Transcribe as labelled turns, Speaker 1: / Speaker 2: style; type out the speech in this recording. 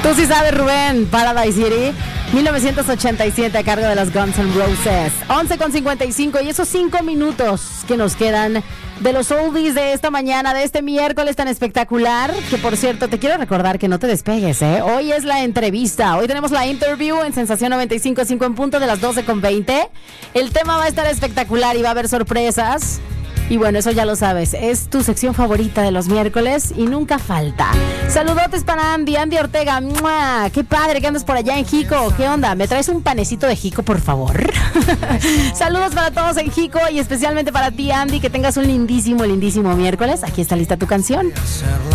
Speaker 1: Tú sí sabes, Rubén. Paradise City, 1987, a cargo de los Guns N' Roses. 11:55, y esos 5 minutos que nos quedan de los oldies de esta mañana, de este miércoles tan espectacular, que por cierto, te quiero recordar que no te despegues, ¿eh? Hoy es la entrevista, hoy tenemos la interview en Sensación 95.5 en punto de las 12:20. El tema va a estar espectacular y va a haber sorpresas. Y bueno, eso ya lo sabes, es tu sección favorita de los miércoles y nunca falta. Saludotes para Andy Ortega. ¡Mua! Qué padre que andas por allá en Jico. ¿Qué onda? ¿Me traes un panecito de Jico, por favor? Saludos para todos en Jico y especialmente para ti, Andy, que tengas un lindísimo miércoles. Aquí está lista tu canción.